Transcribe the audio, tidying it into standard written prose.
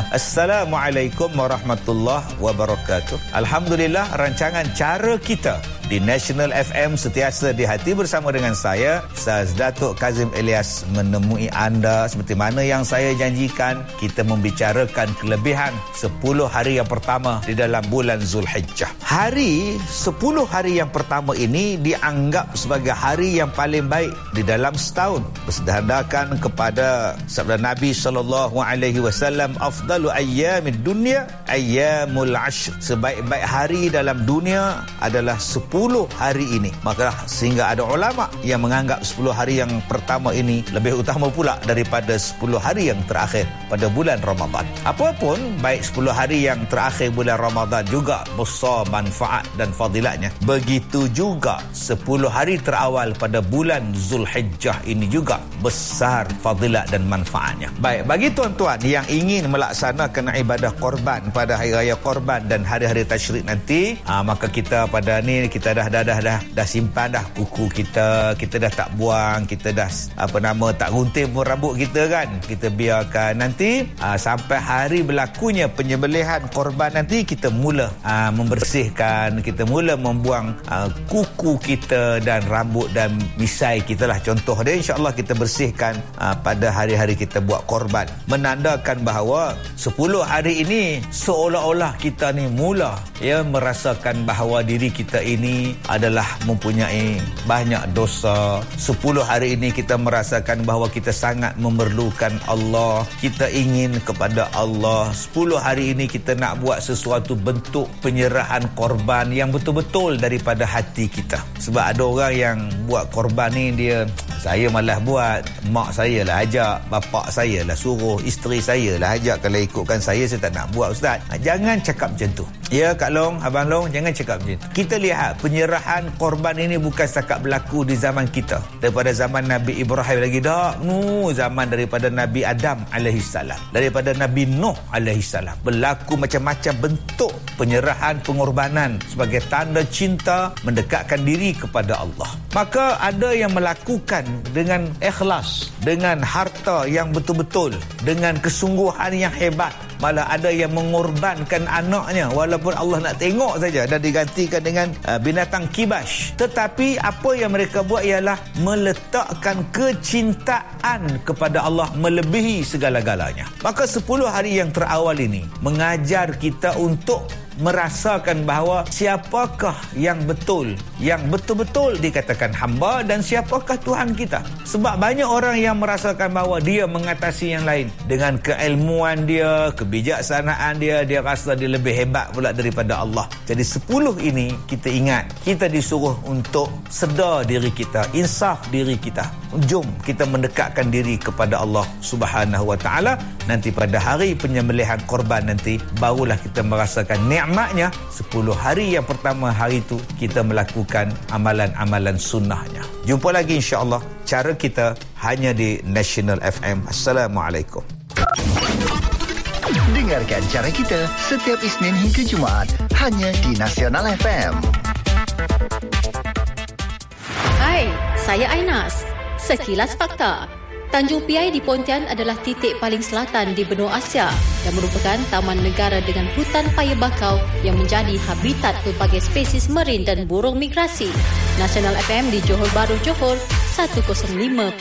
Assalamualaikum warahmatullahi wabarakatuh. Alhamdulillah, rancangan Cara Kita di National FM sentiasa di hati bersama dengan saya, Ustaz Datuk Kazim Elias, menemui anda seperti mana yang saya janjikan. Kita membicarakan kelebihan 10 hari yang pertama di dalam bulan Zulhijjah. Hari 10 hari yang pertama ini dianggap sebagai hari yang paling baik di dalam setahun, berdasarkan kepada sabda Nabi SAW, afdalu ayyamid dunya ayyamul ashr. Sebaik-baik hari dalam dunia adalah 10 hari ini. Maka sehingga ada ulama yang menganggap 10 hari yang pertama ini lebih utama pula daripada 10 hari yang terakhir pada bulan Ramadan. Apapun, baik 10 hari yang terakhir bulan Ramadan juga besar manfaat dan fadilatnya. Begitu juga 10 hari terawal pada bulan Zulhijjah ini juga besar fadilat dan manfaatnya. Baik, bagi tuan-tuan yang ingin melaksanakan ibadah korban pada hari raya korban dan hari-hari tasyrik nanti, maka kita pada ni kita dah simpan dah kuku kita dah tak buang, kita dah tak gunting pun rambut kita kan. Kita biarkan nanti sampai hari berlakunya penyembelihan korban nanti kita mula membersihkan, kita mula membuang kuku kita dan rambut dan misai kita lah, contoh dia, insya-Allah kita bersihkan pada hari-hari kita buat korban, menandakan bahawa 10 hari ini seolah-olah kita ni mula merasakan bahawa diri kita ini adalah mempunyai banyak dosa. 10 hari ini kita merasakan bahawa kita sangat memerlukan Allah, kita ingin kepada Allah. 10 hari ini kita nak buat sesuatu bentuk penyerahan korban yang betul-betul daripada hati kita. Sebab ada orang yang buat korban ni, dia, saya malas buat, mak saya lah ajak, bapak saya lah suruh, isteri saya lah ajak, kalau ikutkan saya tak nak buat, Ustaz. Jangan cakap macam tu. Ya Kak Long, Abang Long, jangan cakap macam tu. Kita lihat penyerahan korban ini bukan setakat berlaku di zaman kita. Daripada zaman Nabi Ibrahim lagi dah, zaman daripada Nabi Adam alaihissalam, daripada Nabi Nuh alaihissalam, berlaku macam-macam bentuk penyerahan pengorbanan sebagai tanda cinta mendekatkan diri kepada Allah. Maka ada yang melakukan dengan ikhlas, dengan harta yang betul-betul, dengan kesungguhan yang hebat. Malah ada yang mengorbankan anaknya walaupun Allah nak tengok saja, dan digantikan dengan binatang kibas. Tetapi apa yang mereka buat ialah meletakkan kecintaan kepada Allah melebihi segala-galanya. Maka 10 hari yang terawal ini mengajar kita untuk merasakan bahawa siapakah yang betul-betul dikatakan hamba dan siapakah Tuhan kita. Sebab banyak orang yang merasakan bahawa dia mengatasi yang lain dengan keilmuan dia, kebijaksanaan dia rasa dia lebih hebat pula daripada Allah. Jadi 10 ini kita ingat, kita disuruh untuk sedar diri kita, insaf diri kita. Jom kita mendekatkan diri kepada Allah Subhanahu wa taala. Nanti pada hari penyembelihan korban nanti barulah kita merasakan nikmatnya 10 hari yang pertama hari itu kita melakukan amalan-amalan sunnahnya. Jumpa lagi insya-Allah Cara Kita hanya di National FM. Assalamualaikum. Dengarkan Cara Kita setiap Isnin hingga Jumaat hanya di National FM. Hai, saya Ainas. Sekilas fakta. Tanjung Piai di Pontian adalah titik paling selatan di benua Asia yang merupakan taman negara dengan hutan paya bakau yang menjadi habitat pelbagai spesies marin dan burung migrasi. National FM di Johor Bahru, Johor 105.